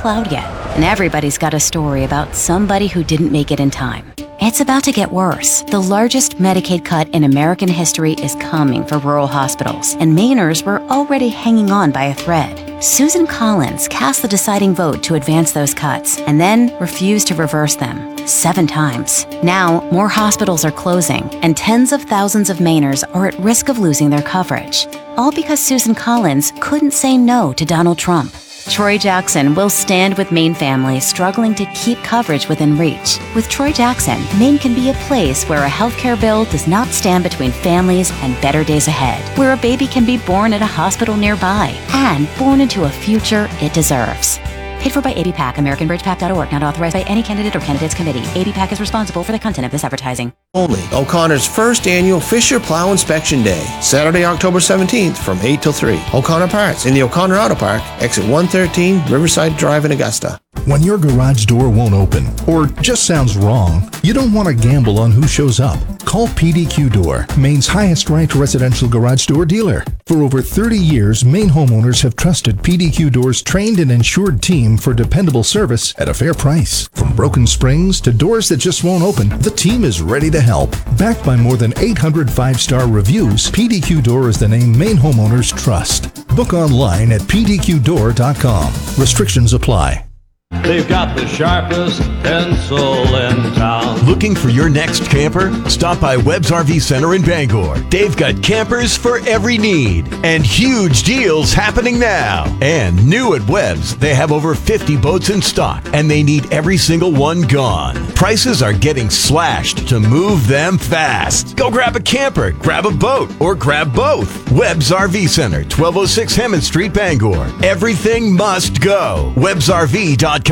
plowed yet, and everybody's got a story about somebody who didn't make it in time. It's about to get worse. The largest Medicaid cut in American history is coming for rural hospitals, and Mainers were already hanging on by a thread. Susan Collins cast the deciding vote to advance those cuts, and then refused to reverse them 7 times. Now, more hospitals are closing, and tens of thousands of Mainers are at risk of losing their coverage. All because Susan Collins couldn't say no to Donald Trump. Troy Jackson will stand with Maine families struggling to keep coverage within reach. With Troy Jackson, Maine can be a place where a healthcare bill does not stand between families and better days ahead, where a baby can be born at a hospital nearby and born into a future it deserves. Paid for by ABPAC, AmericanBridgePAC.org, not authorized by any candidate or candidates committee. ABPAC is responsible for the content of this advertising. Only O'Connor's first annual Fisher Plow Inspection Day, Saturday, October 17th from 8 till 3. O'Connor Parts in the O'Connor Auto Park, exit 113, Riverside Drive in Augusta. When your garage door won't open or just sounds wrong, you don't want to gamble on who shows up. Call PDQ Door, Maine's highest-ranked residential garage door dealer. For over 30 years, Maine homeowners have trusted PDQ Door's trained and insured team for dependable service at a fair price. From broken springs to doors that just won't open, the team is ready to help. Backed by more than 800 5-star reviews, PDQ Door is the name Maine homeowners trust. Book online at pdqdoor.com. Restrictions apply. They've got the sharpest pencil in town. Looking for your next camper? Stop by Webb's RV Center in Bangor. They've got campers for every need and huge deals happening now. And new at Webb's, they have over 50 boats in stock and they need every single one gone. Prices are getting slashed to move them fast. Go grab a camper, grab a boat, or grab both. Webb's RV Center, 1206 Hammond Street, Bangor. Everything must go. WebbsRV.com.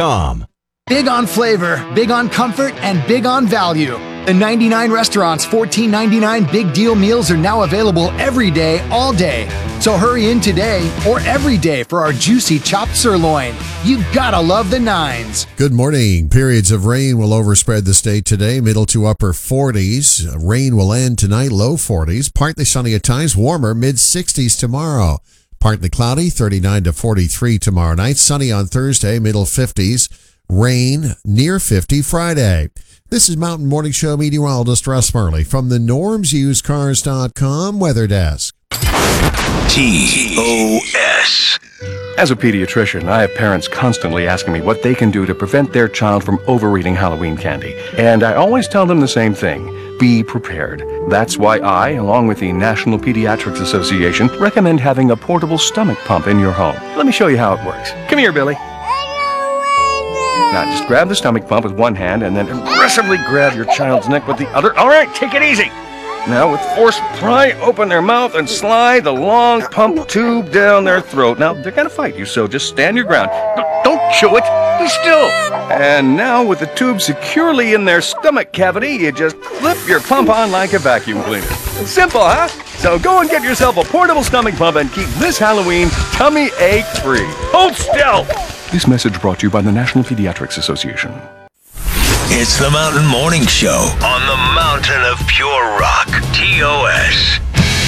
Big on flavor, big on comfort, and big on value. The 99 Restaurant's $14.99 Big Deal Meals are now available every day, all day. So hurry in today or every day for our juicy chopped sirloin. You gotta love the nines. Good morning. Periods of rain will overspread the state today, middle to upper 40s. Rain will end tonight, low 40s. Partly sunny at times, warmer, mid-60s tomorrow. Partly cloudy, 39 to 43 tomorrow night. Sunny on Thursday, middle 50s. Rain, near 50 Friday. This is Mountain Morning Show meteorologist Russ Murley from the normsusedcars.com weather desk. TOS. As a pediatrician, I have parents constantly asking me what they can do to prevent their child from overeating Halloween candy. And I always tell them the same thing. Be prepared. That's why I, along with the National Pediatrics Association, recommend having a portable stomach pump in your home. Let me show you how it works. Come here, Billy. Now, just grab the stomach pump with one hand and then aggressively grab your child's neck with the other. All right, take it easy. Now, with force, pry open their mouth and slide the long pump tube down their throat. Now, they're going to fight you, so just stand your ground. Don't chew it. Be still. And now, with the tube securely in their stomach cavity, you just flip your pump on like a vacuum cleaner. Simple, huh? So go and get yourself a portable stomach pump and keep this Halloween tummy ache free. Hold still. This message brought to you by the National Pediatrics Association. It's the Mountain Morning Show on the Mountain of Pure Rock. TOS.